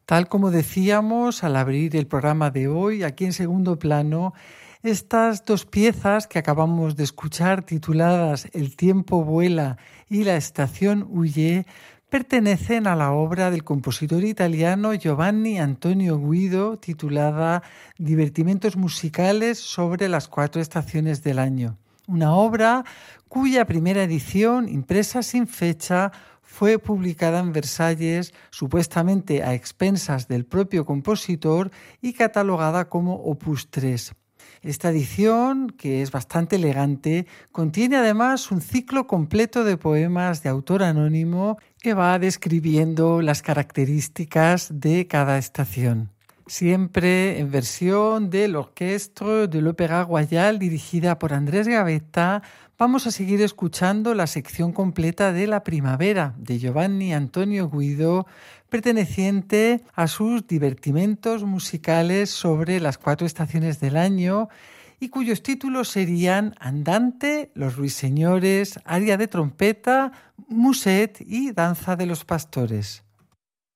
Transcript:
Tal como decíamos al abrir el programa de hoy, aquí en segundo plano, estas dos piezas que acabamos de escuchar, tituladas El tiempo vuela y La estación huye, pertenecen a la obra del compositor italiano Giovanni Antonio Guido, titulada Divertimentos musicales sobre las 4 estaciones del año. Una obra cuya primera edición, impresa sin fecha, fue publicada en Versalles, supuestamente a expensas del propio compositor y catalogada como Opus 3. Esta edición, que es bastante elegante, contiene además un ciclo completo de poemas de autor anónimo que va describiendo las características de cada estación. Siempre en versión de l'Orchestre de l'Opéra Royal dirigida por Andrés Gavetta, vamos a seguir escuchando la sección completa de La primavera de Giovanni Antonio Guido, perteneciente a sus divertimentos musicales sobre las 4 estaciones del año y cuyos títulos serían Andante, Los ruiseñores, Aria de trompeta, Muset y Danza de los pastores.